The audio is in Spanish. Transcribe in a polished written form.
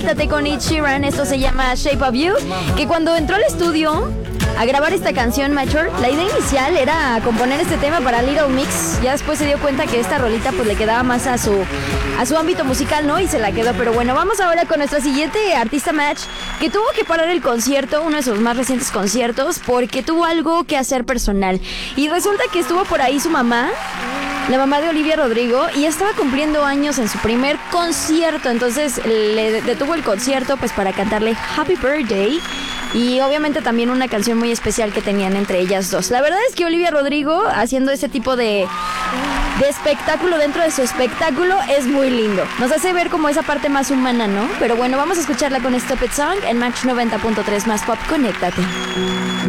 Conéctate con Ed Sheeran, esto se llama Shape of You, que cuando entró al estudio a grabar esta canción, Mature, la idea inicial era componer este tema para Little Mix. Ya después se dio cuenta que esta rolita pues le quedaba más a su ámbito musical, ¿no? Y se la quedó. Pero bueno, vamos ahora con nuestra siguiente artista match, que tuvo que parar el concierto, uno de sus más recientes conciertos, porque tuvo algo que hacer personal. Y resulta que estuvo por ahí su mamá, la mamá de Olivia Rodrigo, y estaba cumpliendo años en su primer concierto. Entonces le detuvo el concierto pues para cantarle Happy Birthday. Y obviamente también una canción muy especial que tenían entre ellas dos. La verdad es que Olivia Rodrigo haciendo ese tipo de espectáculo dentro de su espectáculo es muy lindo. Nos hace ver como esa parte más humana, ¿no? Pero bueno, vamos a escucharla con Stupid Song en Max 90.3 más pop. Conéctate.